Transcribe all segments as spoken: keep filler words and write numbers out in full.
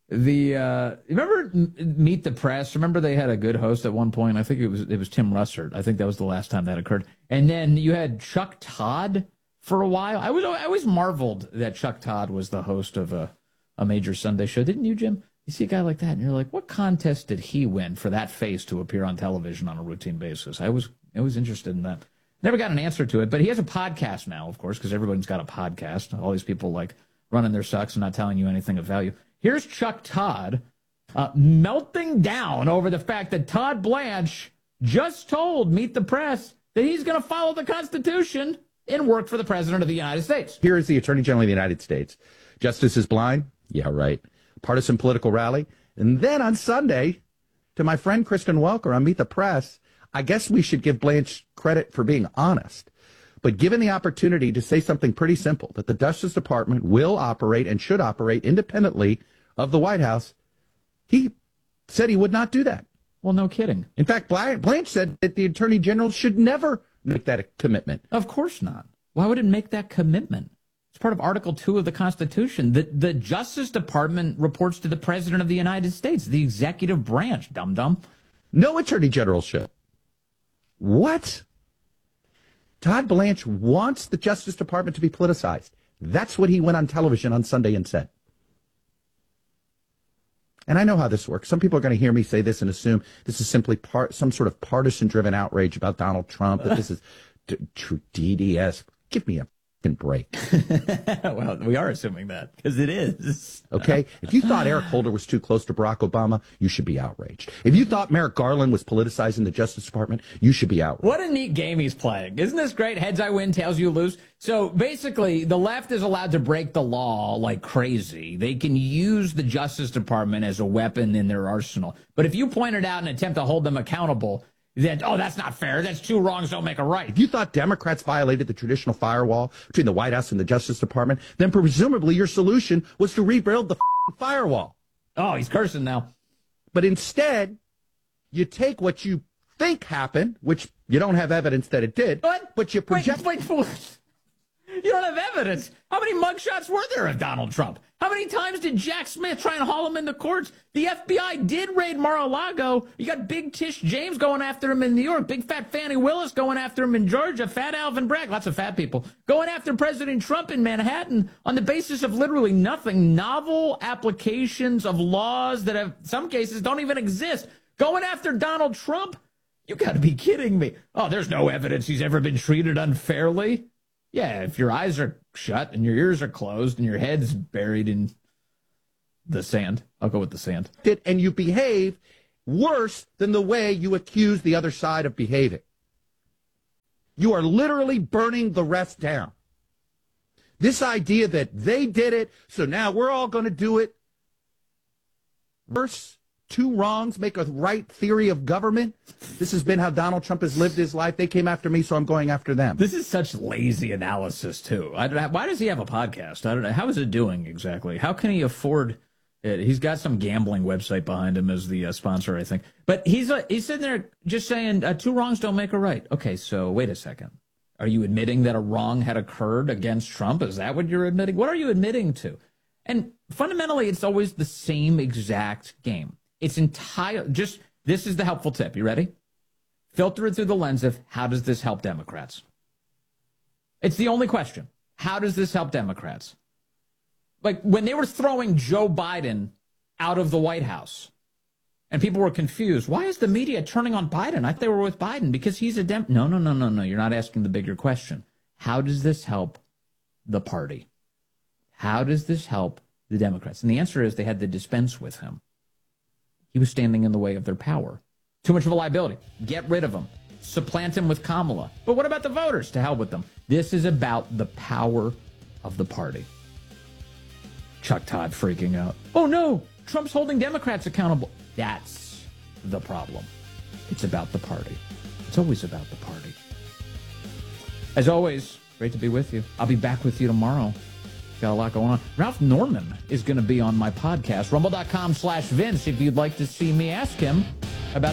The uh, remember Meet the Press? Remember they had a good host at one point? I think it was it was Tim Russert. I think that was the last time that occurred. And then you had Chuck Todd for a while. I was I always marveled that Chuck Todd was the host of a, a major Sunday show. Didn't you, Jim? You see a guy like that, and you're like, what contest did he win for that face to appear on television on a routine basis? I was I was interested in that. Never got an answer to it, but he has a podcast now, of course, because everybody's got a podcast. All these people like running their sucks and not telling you anything of value. Here's Chuck Todd uh, melting down over the fact that Todd Blanche just told Meet the Press that he's going to follow the Constitution and work for the President of the United States. Here is the Attorney General of the United States. Justice is blind? Yeah, right. Partisan political rally. And then on Sunday, to my friend Kristen Welker on Meet the Press, I guess we should give Blanche credit for being honest. But given the opportunity to say something pretty simple, that the Justice Department will operate and should operate independently of the White House, he said he would not do that. Well, no kidding. In fact, Blanche said that the Attorney General should never make that a commitment. Of course not. Why would it make that commitment? It's part of Article two of the Constitution. The, the Justice Department reports to the President of the United States, the executive branch, dum-dum. No Attorney General should. What? Todd Blanche wants the Justice Department to be politicized. That's what he went on television on Sunday and said. And I know how this works. Some people are going to hear me say this and assume this is simply part, some sort of partisan-driven outrage about Donald Trump, that this is true D D S. Give me a fucking break. Well, we are assuming that, because it is. Okay? If you thought Eric Holder was too close to Barack Obama, you should be outraged. If you thought Merrick Garland was politicizing the Justice Department, you should be outraged. What a neat game he's playing. Isn't this great? Heads I win, tails you lose. So basically, the left is allowed to break the law like crazy. They can use the Justice Department as a weapon in their arsenal. But if you point it out and attempt to hold them accountable, then, oh, that's not fair. That's two wrongs don't make a right. If you thought Democrats violated the traditional firewall between the White House and the Justice Department, then presumably your solution was to rebuild the firewall. Oh, he's cursing now. But instead, you take what you think happened, which you don't have evidence that it did, what? but you project... Wait, wait, wait. You don't have evidence. How many mugshots were there of Donald Trump? How many times did Jack Smith try and haul him into courts? The F B I did raid Mar-a-Lago. You got Big Tish James going after him in New York. Big Fat Fannie Willis going after him in Georgia. Fat Alvin Bragg, lots of fat people, going after President Trump in Manhattan on the basis of literally nothing. Novel applications of laws that have, some cases, don't even exist. Going after Donald Trump? You got to be kidding me. Oh, there's no evidence he's ever been treated unfairly. Yeah, if your eyes are shut and your ears are closed and your head's buried in the sand. I'll go with the sand. And you behave worse than the way you accuse the other side of behaving. You are literally burning the rest down. This idea that they did it, so now we're all going to do it. Worse. Two wrongs make a right theory of government. This has been how Donald Trump has lived his life. They came after me, so I'm going after them. This is such lazy analysis, too. I don't know, why does he have a podcast? I don't know. How is it doing exactly? How can he afford it? He's got some gambling website behind him as the uh, sponsor, I think. But he's uh, he's sitting there just saying uh, two wrongs don't make a right. Okay, so wait a second. Are you admitting that a wrong had occurred against Trump? Is that what you're admitting? What are you admitting to? And fundamentally, it's always the same exact game. It's entire, just, this is the helpful tip. You ready? Filter it through the lens of, how does this help Democrats? It's the only question. How does this help Democrats? Like, when they were throwing Joe Biden out of the White House, and people were confused, why is the media turning on Biden? I thought they were with Biden because he's a Dem. No, no, no, no, no. You're not asking the bigger question. How does this help the party? How does this help the Democrats? And the answer is they had to dispense with him. He was standing in the way of their power. Too much of a liability. Get rid of him. Supplant him with Kamala. But what about the voters? To hell with them. This is about the power of the party. Chuck Todd freaking out. Oh, no. Trump's holding Democrats accountable. That's the problem. It's about the party. It's always about the party. As always, great to be with you. I'll be back with you tomorrow. Got a lot going on. Ralph Norman is going to be on my podcast, rumble.com slash Vince, if you'd like to see me ask him about that.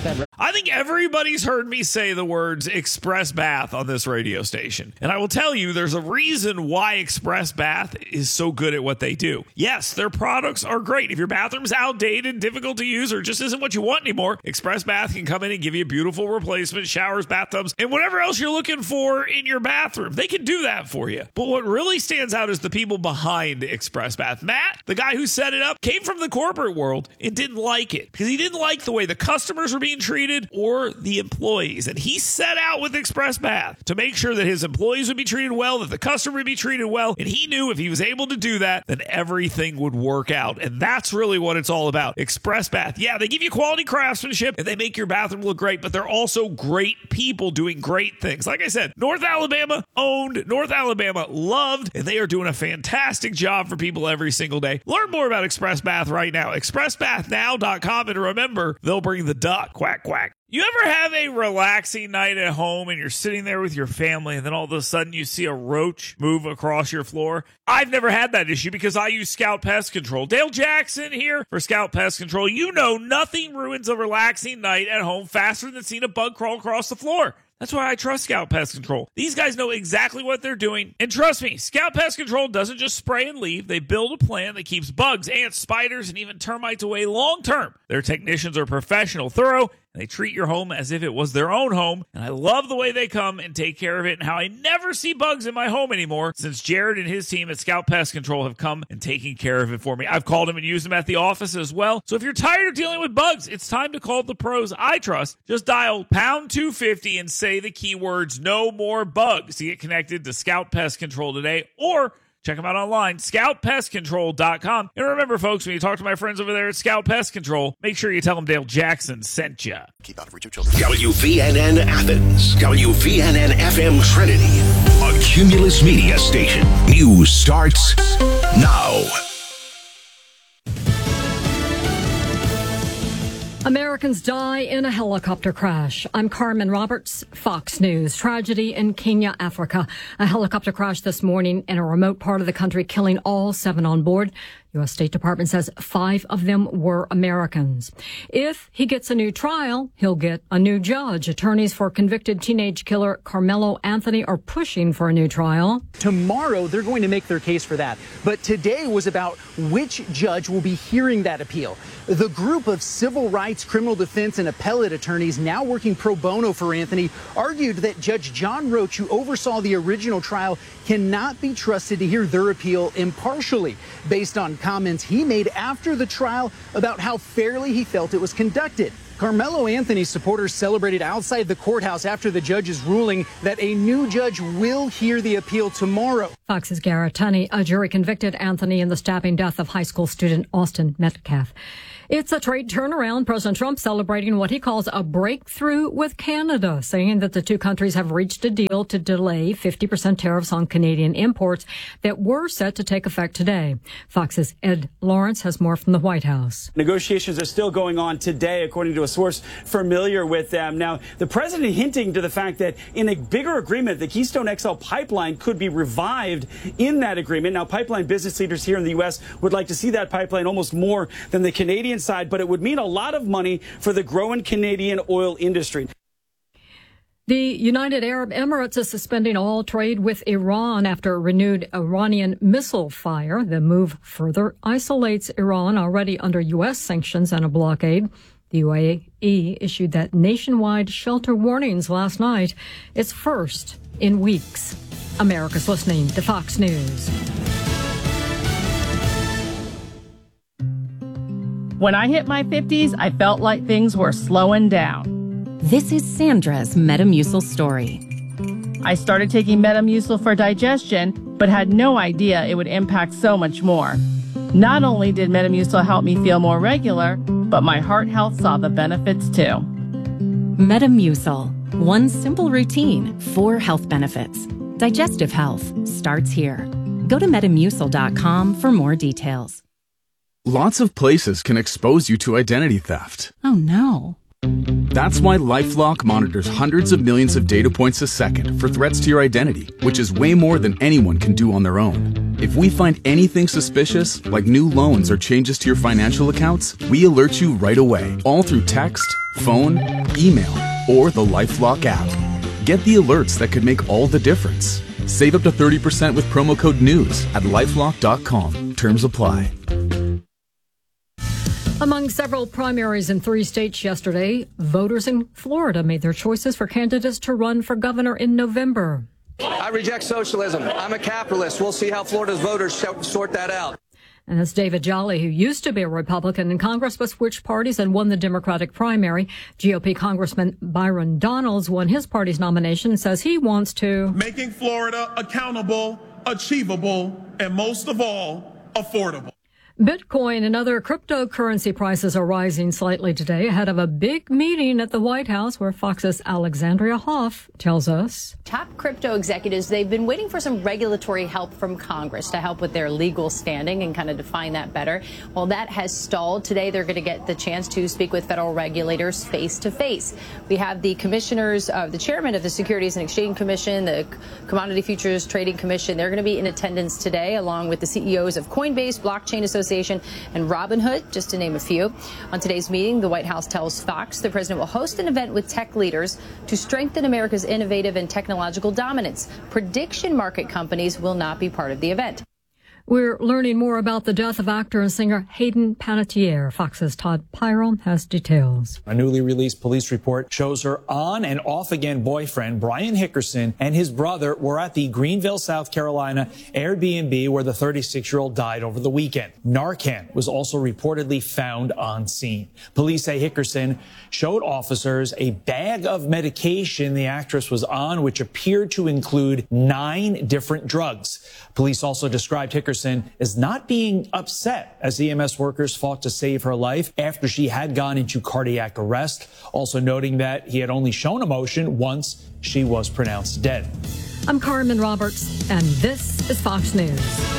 I think everybody's heard me say the words Express Bath on this radio station. And I will tell you, there's a reason why Express Bath is so good at what they do. Yes, their products are great. If your bathroom's outdated, difficult to use, or just isn't what you want anymore, Express Bath can come in and give you beautiful replacement showers, bathtubs, and whatever else you're looking for in your bathroom. They can do that for you. But what really stands out is the people behind Express Bath. Matt, the guy who set it up, came from the corporate world and didn't like it because he didn't like the way the customers were being treated or the employees. And he set out with Express Bath to make sure that his employees would be treated well, that the customer would be treated well. And he knew if he was able to do that, then everything would work out. And that's really what it's all about. Express Bath. Yeah, they give you quality craftsmanship and they make your bathroom look great, but they're also great people doing great things. Like I said, North Alabama owned, North Alabama loved, and they are doing a fantastic job for people every single day. Learn more about Express Bath right now. express bath now dot com. And remember, they'll bring the duck. Quack, quack. You ever have a relaxing night at home and you're sitting there with your family and then all of a sudden you see a roach move across your floor? I've never had that issue because I use Scout Pest Control. Dale Jackson here for Scout Pest Control. You know nothing ruins a relaxing night at home faster than seeing a bug crawl across the floor. That's why I trust Scout Pest Control. These guys know exactly what they're doing. And trust me, Scout Pest Control doesn't just spray and leave. They build a plan that keeps bugs, ants, spiders, and even termites away long term. Their technicians are professional, thorough, and they treat your home as if it was their own home. And I love the way they come and take care of it and how I never see bugs in my home anymore since Jared and his team at Scout Pest Control have come and taken care of it for me. I've called them and used them at the office as well. So if you're tired of dealing with bugs, it's time to call the pros I trust. Just dial pound two fifty and say the keywords no more bugs to get connected to Scout Pest Control today, or check them out online, scout pest control dot com. And remember, folks, when you talk to my friends over there at Scout Pest Control, make sure you tell them Dale Jackson sent you. Keep out of reach of children. W V N N Athens, W V N N F M Trinity, a Cumulus Media station. News starts now. Americans die in a helicopter crash. I'm Carmen Roberts, Fox News. Tragedy in Kenya, Africa. A helicopter crash this morning in a remote part of the country, killing all seven on board. U S State Department says five of them were Americans. If he gets a new trial, he'll get a new judge. Attorneys for convicted teenage killer Carmelo Anthony are pushing for a new trial. Tomorrow, they're going to make their case for that. But today was about which judge will be hearing that appeal. The group of civil rights, criminal defense, and appellate attorneys now working pro bono for Anthony argued that Judge John Roach, who oversaw the original trial, cannot be trusted to hear their appeal impartially based on comments he made after the trial about how fairly he felt it was conducted. Carmelo Anthony's supporters celebrated outside the courthouse after the judge's ruling that a new judge will hear the appeal tomorrow. Fox's Garrett Tunney. A jury convicted Anthony in the stabbing death of high school student Austin Metcalf. It's a trade turnaround. President Trump celebrating what he calls a breakthrough with Canada, saying that the two countries have reached a deal to delay fifty percent tariffs on Canadian imports that were set to take effect today. Fox's Ed Lawrence has more from the White House. Negotiations are still going on today, according to a source familiar with them. Now, the president hinting to the fact that in a bigger agreement, the Keystone X L pipeline could be revived in that agreement. Now, pipeline business leaders here in the U S would like to see that pipeline almost more than the Canadian side, but it would mean a lot of money for the growing Canadian oil industry. The United Arab Emirates is suspending all trade with Iran after renewed Iranian missile fire. The move further isolates Iran, already under U S sanctions and a blockade. The U A E issued that nationwide shelter warnings last night. It's first in weeks. America's listening to Fox News. When I hit my fifties, I felt like things were slowing down. This is Sandra's Metamucil story. I started taking Metamucil for digestion, but had no idea it would impact so much more. Not only did Metamucil help me feel more regular, but my heart health saw the benefits too. Metamucil. One simple routine, four health benefits. Digestive health starts here. Go to metamucil dot com for more details. Lots of places can expose you to identity theft. Oh no. That's why LifeLock monitors hundreds of millions of data points a second for threats to your identity, which is way more than anyone can do on their own. If we find anything suspicious, like new loans or changes to your financial accounts, we alert you right away, all through text, phone, email, or the LifeLock app. Get the alerts that could make all the difference. Save up to thirty percent with promo code NEWS at lifelock dot com. Terms apply. Among several primaries in three states yesterday, voters in Florida made their choices for candidates to run for governor in November. I reject socialism. I'm a capitalist. We'll see how Florida's voters sort that out. And that's David Jolly, who used to be a Republican in Congress but switched parties and won the Democratic primary. G O P Congressman Byron Donalds won his party's nomination and says he wants to making Florida accountable, achievable, and most of all, affordable. Bitcoin and other cryptocurrency prices are rising slightly today ahead of a big meeting at the White House where Fox's Alexandria Hoff tells us. Top crypto executives, they've been waiting for some regulatory help from Congress to help with their legal standing and kind of define that better. Well, that has stalled. Today, they're going to get the chance to speak with federal regulators face to face. We have the commissioners, uh, the chairman of the Securities and Exchange Commission, the Commodity Futures Trading Commission. They're going to be in attendance today, along with the C E Os of Coinbase, Blockchain Association, and Robinhood, just to name a few. On today's meeting, the White House tells Fox the president will host an event with tech leaders to strengthen America's innovative and technological dominance. Prediction market companies will not be part of the event. We're learning more about the death of actor and singer Hayden Panettiere. Fox's Todd Pyron has details. A newly released police report shows her on and off again boyfriend, Brian Hickerson, and his brother were at the Greenville, South Carolina Airbnb where the thirty-six-year-old died over the weekend. Narcan was also reportedly found on scene. Police say Hickerson showed officers a bag of medication the actress was on, which appeared to include nine different drugs. Police also described Hickerson as not being upset as E M S workers fought to save her life after she had gone into cardiac arrest, also noting that he had only shown emotion once she was pronounced dead. I'm Carmen Roberts, and this is Fox News.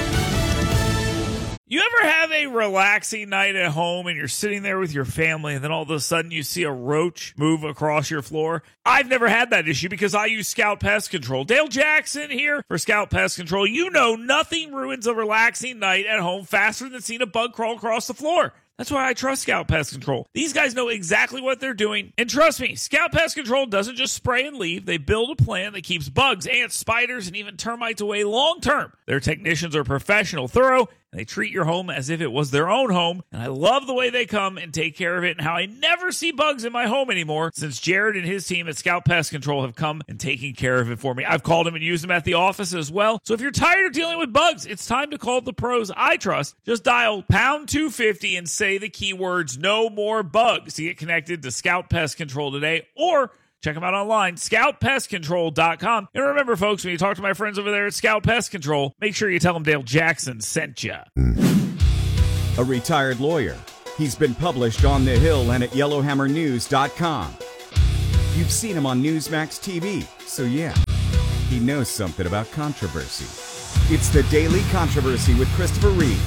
You ever have a relaxing night at home and you're sitting there with your family and then all of a sudden you see a roach move across your floor? I've never had that issue because I use Scout Pest Control. Dale Jackson here for Scout Pest Control. You know nothing ruins a relaxing night at home faster than seeing a bug crawl across the floor. That's why I trust Scout Pest Control. These guys know exactly what they're doing. And trust me, Scout Pest Control doesn't just spray and leave. They build a plan that keeps bugs, ants, spiders, and even termites away long term. Their technicians are professional, thorough, and they treat your home as if it was their own home. And I love the way they come and take care of it and how I never see bugs in my home anymore since Jared and his team at Scout Pest Control have come and taken care of it for me. I've called them and used them at the office as well. So if you're tired of dealing with bugs, it's time to call the pros I trust. Just dial pound two fifty and say the keywords no more bugs to get connected to Scout Pest Control today, or check them out online, scout pest control dot com. And remember, folks, when you talk to my friends over there at Scout Pest Control, make sure you tell them Dale Jackson sent you. A retired lawyer. He's been published on The Hill and at yellowhammer news dot com. You've seen him on Newsmax T V, so yeah, he knows something about controversy. It's the Daily Controversy with Christopher Reed.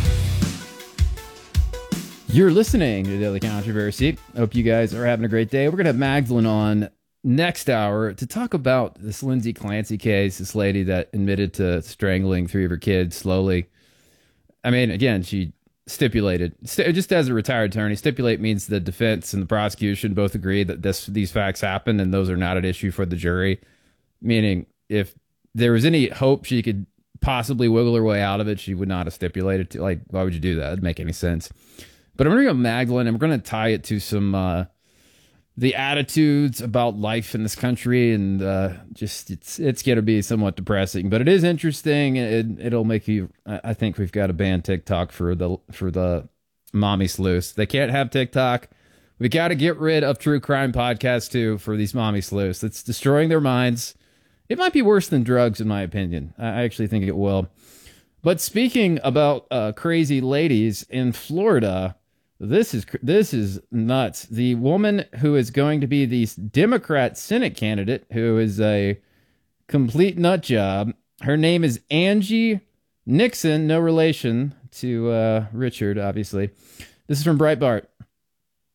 You're listening to Daily Controversy. I hope you guys are having a great day. We're going to have Magdalene on next hour to talk about this Lindsay Clancy case, this lady that admitted to strangling three of her kids slowly. I mean, again, she stipulated, st- just as a retired attorney, stipulate means the defense and the prosecution both agree that this these facts happened and those are not at issue for the jury. Meaning, if there was any hope she could possibly wiggle her way out of it, she would not have stipulated to. Like, why would you do that? It'd make any sense. But I'm going to go Magdalene, and we're going to tie it to some uh, the attitudes about life in this country, and uh, just it's it's going to be somewhat depressing, but it is interesting. It, it'll make you. I think we've got to ban TikTok for the for the mommy sleuths. They can't have TikTok. We got to get rid of true crime podcasts too for these mommy sleuths. It's destroying their minds. It might be worse than drugs, in my opinion. I actually think it will. But speaking about uh, crazy ladies in Florida. This is this is nuts. The woman who is going to be the Democrat Senate candidate, who is a complete nut job, her name is Angie Nixon, no relation to uh, Richard, obviously. This is from Breitbart.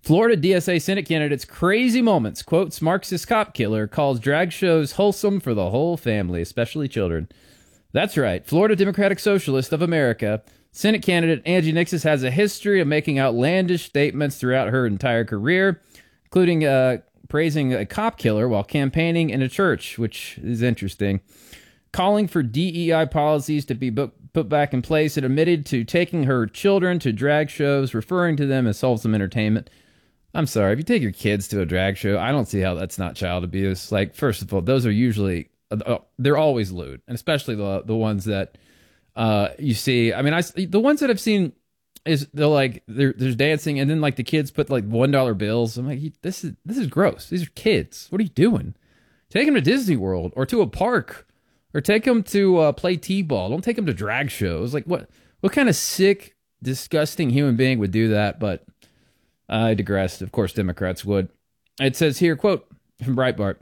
Florida D S A Senate candidate's crazy moments, quotes Marxist cop killer, calls drag shows wholesome for the whole family, especially children. That's right. Florida Democratic Socialist of America, Senate candidate Angie Nixon has a history of making outlandish statements throughout her entire career, including uh, praising a cop killer while campaigning in a church, which is interesting, calling for D E I policies to be book- put back in place, and admitted to taking her children to drag shows, referring to them as wholesome entertainment. I'm sorry, if you take your kids to a drag show, I don't see how that's not child abuse. Like, first of all, those are usually, uh, they're always lewd, and especially the the ones that uh, you see. I mean, I the ones that I've seen is they're like they're, there's dancing, and then like the kids put like one dollar bills. I'm like, this is this is gross. These are kids. What are you doing? Take them to Disney World or to a park, or take them to uh, play t-ball. Don't take them to drag shows. Like, what what kind of sick, disgusting human being would do that? But I digressed. Of course, Democrats would. It says here, quote from Breitbart,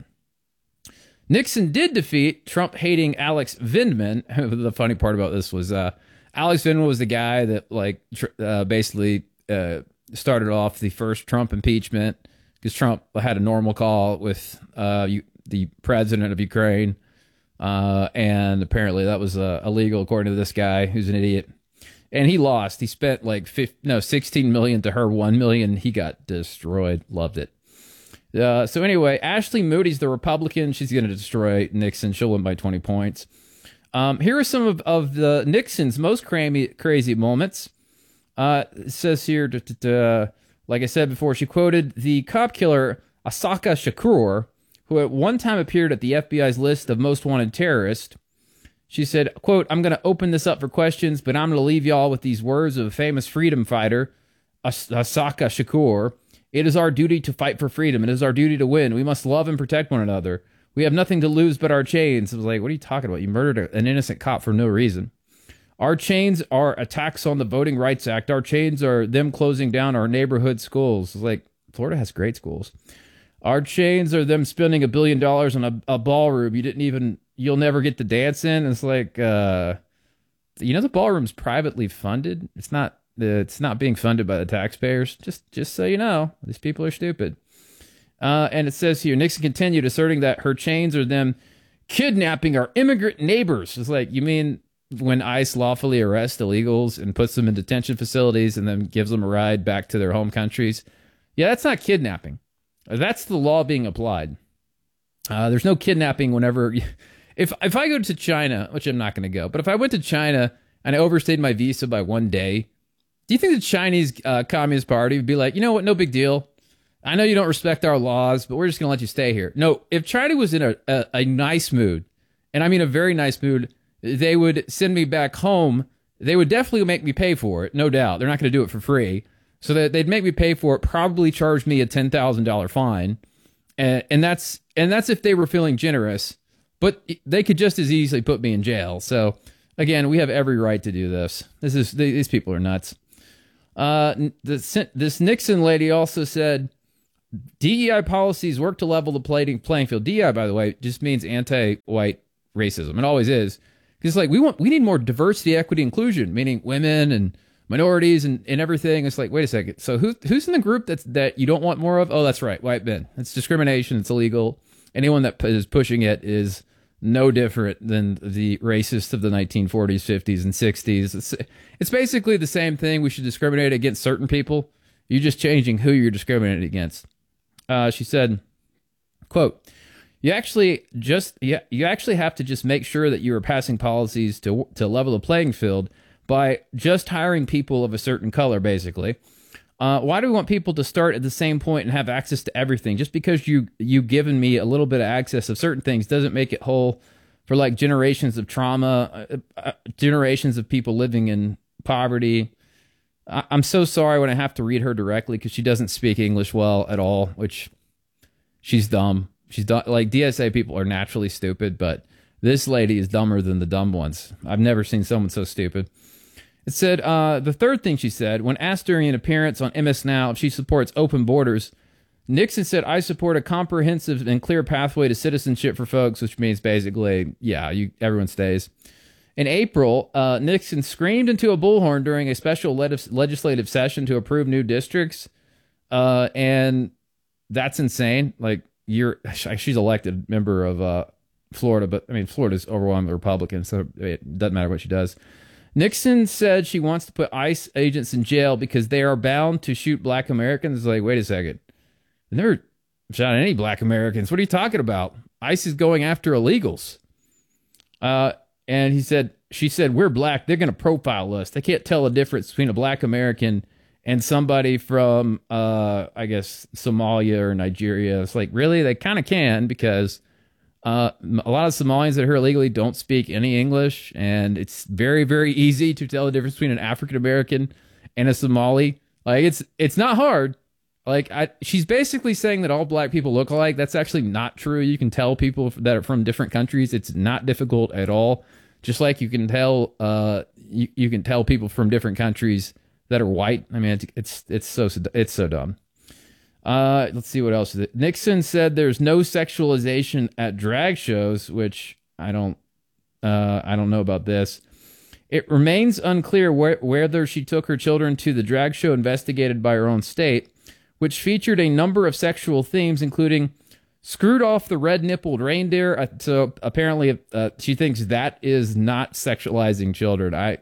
Nixon did defeat Trump-hating Alex Vindman. The funny part about this was uh, Alex Vindman was the guy that like tr- uh, basically uh, started off the first Trump impeachment, because Trump had a normal call with uh, you, the president of Ukraine, uh, and apparently that was uh, illegal according to this guy who's an idiot. And he lost. He spent like fifteen, no sixteen million to her one million. He got destroyed. Loved it. Uh, so anyway, Ashley Moody's the Republican. She's going to destroy Nixon. She'll win by twenty points. Um, here are some of, of the Nixon's most crazy, crazy moments. Uh, it says here, da, da, da, like I said before, she quoted the cop killer Asaka Shakur, who at one time appeared at the F B I's list of most wanted terrorists. She said, quote, I'm going to open this up for questions, but I'm going to leave y'all with these words of a famous freedom fighter, As- Asaka Shakur. It is our duty to fight for freedom. It is our duty to win. We must love and protect one another. We have nothing to lose but our chains. I was like, what are you talking about? You murdered a, an innocent cop for no reason. Our chains are attacks on the Voting Rights Act. Our chains are them closing down our neighborhood schools. It's like, Florida has great schools. Our chains are them spending a billion dollars on a, a ballroom you didn't even, you'll never get to dance in. It's like, uh, you know, the ballroom's privately funded. It's not, it's not being funded by the taxpayers. Just, just so you know, these people are stupid. Uh, and it says here, Nixon continued asserting that her chains are them kidnapping our immigrant neighbors. It's like, you mean when ICE lawfully arrests illegals and puts them in detention facilities and then gives them a ride back to their home countries? Yeah, that's not kidnapping. That's the law being applied. Uh, there's no kidnapping whenever... If if I go to China, which I'm not going to go, but if I went to China and I overstayed my visa by one day, do you think the Chinese uh, Communist Party would be like, you know what, no big deal. I know you don't respect our laws, but we're just going to let you stay here. No, if China was in a, a, a nice mood, and I mean a very nice mood, they would send me back home. They would definitely make me pay for it, no doubt. They're not going to do it for free. So that they'd make me pay for it, probably charge me a ten thousand dollars fine. And, and that's and that's if they were feeling generous. But they could just as easily put me in jail. So, again, we have every right to do this. This is These people are nuts. Uh, this, this Nixon lady also said, D E I policies work to level the playing playing field. D E I, by the way, just means anti-white racism. It always is. Because it's like, we want we need more diversity, equity, inclusion, meaning women and minorities and, and everything. It's like, wait a second. So who, who's in the group that's, that you don't want more of? Oh, that's right, white men. It's discrimination. It's illegal. Anyone that is pushing it is no different than the racists of the nineteen forties, fifties, and sixties. It's, it's basically the same thing. We should discriminate against certain people. You're just changing who you're discriminating against. Uh, she said, quote, you actually just you, you actually have to just make sure that you are passing policies to to level the playing field by just hiring people of a certain color, basically. Uh, why do we want people to start at the same point and have access to everything? Just because you you've given me a little bit of access of certain things doesn't make it whole for like generations of trauma, uh, uh, generations of people living in poverty. I, I'm so sorry when I have to read her directly because she doesn't speak English well at all, which she's dumb. She's dumb. Like D S A people are naturally stupid, but this lady is dumber than the dumb ones. I've never seen someone so stupid. It said, uh, the third thing she said, when asked during an appearance on M S Now if she supports open borders, Nixon said, I support a comprehensive and clear pathway to citizenship for folks, which means basically, yeah, you everyone stays. In April, uh, Nixon screamed into a bullhorn during a special le- legislative session to approve new districts. Uh, and that's insane. Like, you're, she's elected member of uh, Florida, but I mean, Florida's overwhelmingly Republican, so it doesn't matter what she does. Nixon said she wants to put ICE agents in jail because they are bound to shoot black Americans. Like, wait a second. They never shot any black Americans. What are you talking about? ICE is going after illegals. Uh, and he said, she said, we're black. They're going to profile us. They can't tell the difference between a black American and somebody from, uh, I guess, Somalia or Nigeria. It's like, really? They kind of can, because uh, a lot of Somalians that are here illegally don't speak any English, and it's very, very easy to tell the difference between an African American and a Somali. Like, it's it's not hard. Like, I, she's basically saying that all black people look alike. That's actually not true. You can tell people that are from different countries. It's not difficult at all. Just like you can tell, uh, you, you can tell people from different countries that are white. I mean, it's it's, it's so it's so dumb. Uh, let's see what else is it. Nixon said there's no sexualization at drag shows, which I don't, uh, I don't know about this. It remains unclear where, whether she took her children to the drag show investigated by her own state, which featured a number of sexual themes, including screwed off the red-nippled reindeer. Uh, so apparently, uh, she thinks that is not sexualizing children. I,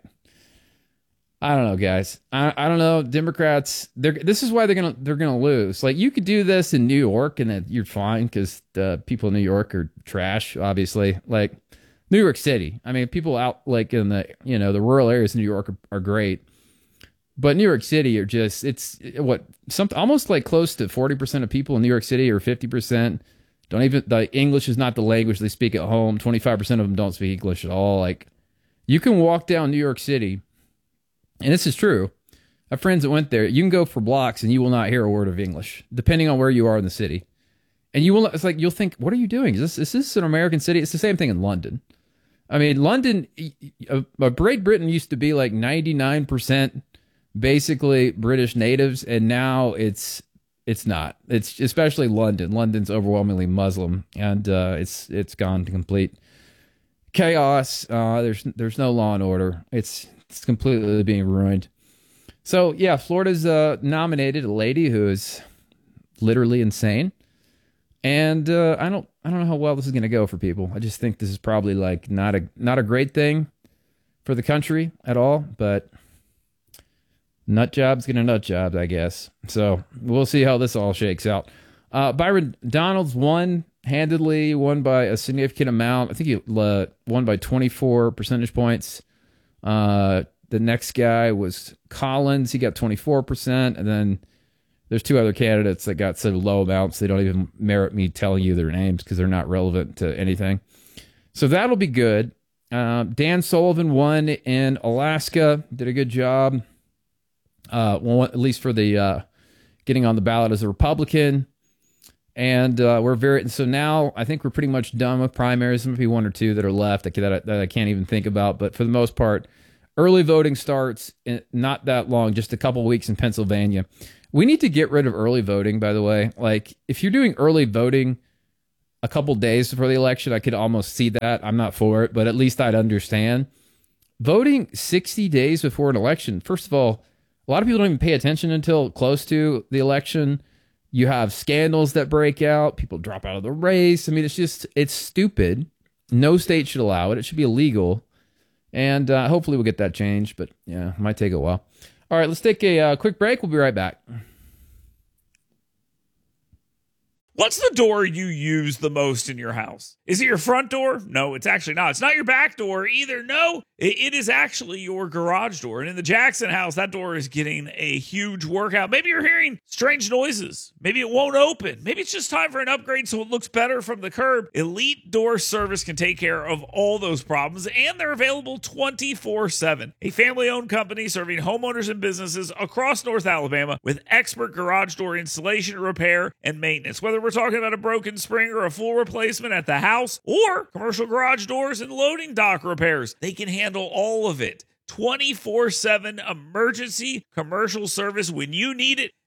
I don't know, guys. I, I don't know. Democrats. They're. This is why they're gonna they're gonna lose. Like, you could do this in New York, and then you're fine, because the people in New York are trash. Obviously, like New York City. I mean, people out like in the you know the rural areas of New York are, are great. But New York City are just, it's what, something almost like close to forty percent of people in New York City, or fifty percent, don't even, the English is not the language they speak at home. twenty-five percent of them don't speak English at all. Like, you can walk down New York City, and this is true. I have friends that went there. You can go for blocks and you will not hear a word of English, depending on where you are in the city. And you will, it's like, you'll think, what are you doing? Is this, is this an American city? It's the same thing in London. I mean, London, uh, Great Britain used to be like ninety-nine percent basically British natives, and now it's it's not. It's especially London. London's overwhelmingly Muslim, and uh, it's it's gone to complete chaos. Uh, there's there's no law and order. It's it's completely being ruined. So yeah, Florida's uh, nominated a lady who is literally insane, and uh, I don't I don't know how well this is going to go for people. I just think this is probably like not a not a great thing for the country at all, but nut job's gonna nut jobs, I guess. So we'll see how this all shakes out. Uh, Byron Donalds won handedly, won by a significant amount. I think he uh, won by twenty-four percentage points. Uh, the next guy was Collins. He got twenty-four percent. And then there's two other candidates that got so low amounts they don't even merit me telling you their names because they're not relevant to anything. So that'll be good. Uh, Dan Sullivan won in Alaska. Did a good job. Uh, well, at least for the uh, getting on the ballot as a Republican, and uh, we're very so now. I think we're pretty much done with primaries. Maybe one or two that are left that, that, I, that I can't even think about. But for the most part, early voting starts in not that long, just a couple weeks in Pennsylvania. We need to get rid of early voting. By the way, like if you're doing early voting a couple days before the election, I could almost see that. I'm not for it, but at least I'd understand. Voting sixty days before an election. First of all, a lot of people don't even pay attention until close to the election. You have scandals that break out. People drop out of the race. I mean, it's just, it's stupid. No state should allow it. It should be illegal. And uh, hopefully we'll get that changed. But yeah, it might take a while. All right, let's take a uh, quick break. We'll be right back. What's the door you use the most in your house? Is it your front door? No, it's actually not. It's not your back door either. No, it, it is actually your garage door. And in the Jackson house, that door is getting a huge workout. Maybe you're hearing strange noises. Maybe it won't open. Maybe it's just time for an upgrade so it looks better from the curb. Elite Door Service can take care of all those problems, and they're available twenty-four seven. A family-owned company serving homeowners and businesses across North Alabama with expert garage door installation, repair, and maintenance. Whether we're talking about a broken spring or a full replacement at the house, or commercial garage doors and loading dock repairs, they can handle all of it. twenty-four seven emergency commercial service when you need it.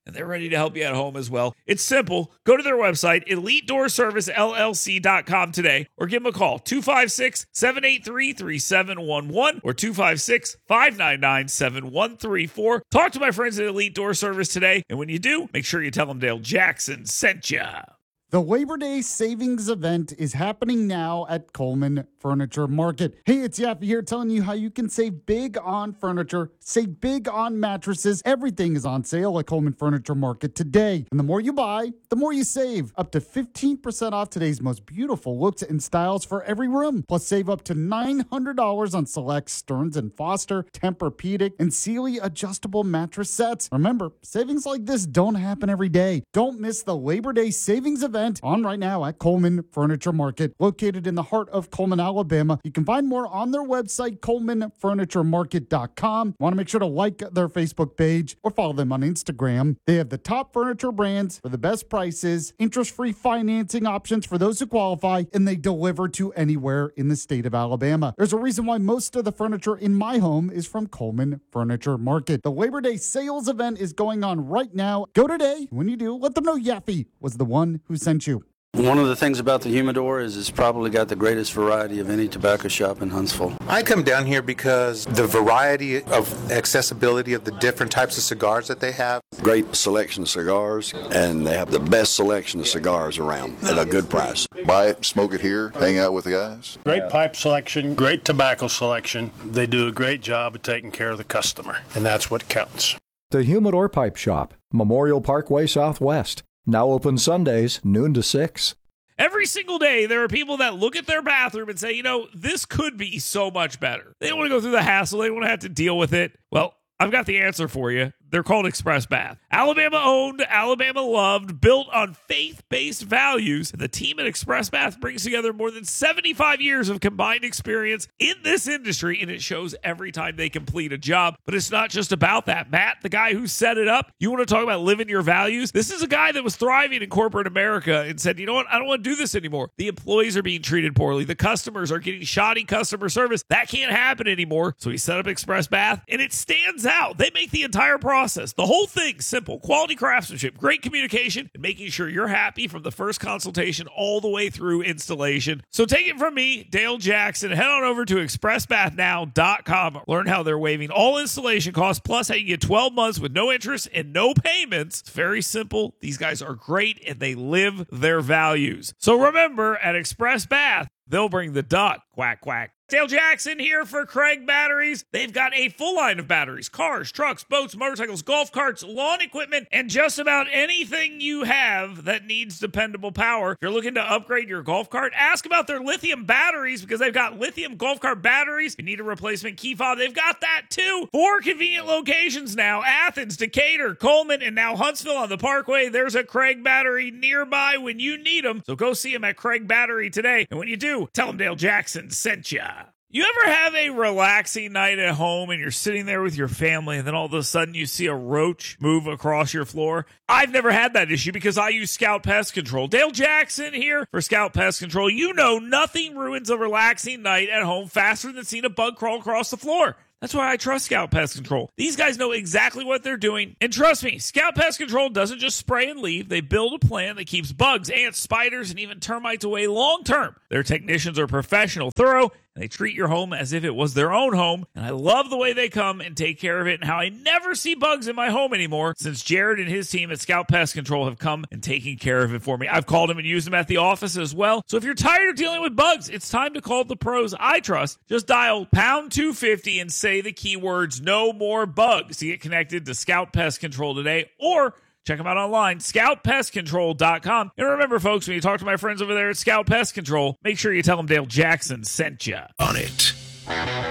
and they're ready to help you at home as well. It's simple. Go to their website, elite door service l l c dot com today, or give them a call, two five six, seven eight three, three seven one one or two five six, five nine nine, seven one three four. Talk to my friends at Elite Door Service today, and when you do, make sure you tell them Dale Jackson sent ya. The Labor Day savings event is happening now at Coleman Furniture Market. Hey, it's Yaffe here telling you how you can save big on furniture, save big on mattresses. Everything is on sale at Coleman Furniture Market today. And the more you buy, the more you save. Up to fifteen percent off today's most beautiful looks and styles for every room. Plus, save up to nine hundred dollars on select Stearns and Foster, Tempur-Pedic, and Sealy adjustable mattress sets. Remember, savings like this don't happen every day. Don't miss the Labor Day savings event on right now at Coleman Furniture Market, located in the heart of Coleman, Alabama. You can find more on their website, coleman furniture market dot com. Want to make sure to like their Facebook page or follow them on Instagram. They have the top furniture brands for the best prices, interest-free financing options for those who qualify, and they deliver to anywhere in the state of Alabama. There's a reason why most of the furniture in my home is from Coleman Furniture Market. The Labor Day sales event is going on right now. Go today. When you do, let them know Yaffe was the one who sent you. One of the things about the Humidor is it's probably got the greatest variety of any tobacco shop in Huntsville. I come down here because the variety of accessibility of the different types of cigars that they have. Great selection of cigars, and they have the best selection of cigars around at a good price. Buy it, smoke it here, hang out with the guys. Great pipe selection, great tobacco selection. They do a great job of taking care of the customer, and that's what counts. The Humidor Pipe Shop, Memorial Parkway Southwest. Now open Sundays, noon to six. Every single day, there are people that look at their bathroom and say, you know, this could be so much better. They don't want to go through the hassle. They don't want to have to deal with it. Well, I've got the answer for you. They're called Express Bath. Alabama owned, Alabama loved, built on faith-based values. The team at Express Bath brings together more than seventy-five years of combined experience in this industry, and it shows every time they complete a job. But it's not just about that. Matt, the guy who set it up, you want to talk about living your values? This is a guy that was thriving in corporate America and said, you know what? I don't want to do this anymore. The employees are being treated poorly. The customers are getting shoddy customer service. That can't happen anymore. So he set up Express Bath, and it stands out. They make the entire process Process. The whole thing simple, quality craftsmanship, great communication, and making sure you're happy from the first consultation all the way through installation. So take it from me, Dale Jackson. Head on over to express bath now dot com. Learn how they're waiving all installation costs, plus how you get twelve months with no interest and no payments. It's very simple. These guys are great, and they live their values. So remember, at Express Bath, they'll bring the duck. Quack, quack. Dale Jackson here for Craig Batteries. They've got a full line of batteries, cars, trucks, boats, motorcycles, golf carts, lawn equipment, and just about anything you have that needs dependable power. If you're looking to upgrade your golf cart, ask about their lithium batteries because they've got lithium golf cart batteries. If you need a replacement key fob, they've got that too. Four convenient locations now: Athens, Decatur, Coleman, and now Huntsville on the Parkway. There's a Craig Battery nearby when you need them. So go see them at Craig Battery today. And when you do, tell them Dale Jackson sent ya. You ever have a relaxing night at home and you're sitting there with your family and then all of a sudden you see a roach move across your floor? I've never had that issue because I use Scout Pest Control. Dale Jackson here for Scout Pest Control. You know nothing ruins a relaxing night at home faster than seeing a bug crawl across the floor. That's why I trust Scout Pest Control. These guys know exactly what they're doing. And trust me, Scout Pest Control doesn't just spray and leave. They build a plan that keeps bugs, ants, spiders, and even termites away long term. Their technicians are professional, thorough, and they treat your home as if it was their own home. And I love the way they come and take care of it and how I never see bugs in my home anymore since Jared and his team at Scout Pest Control have come and taken care of it for me. I've called them and used them at the office as well. So if you're tired of dealing with bugs, it's time to call the pros I trust. Just dial pound two fifty and say the keywords "no more bugs" to get connected to Scout Pest Control today, or check them out online, scout pest control dot com. And remember, folks, when you talk to my friends over there at Scout Pest Control, make sure you tell them Dale Jackson sent you. On it.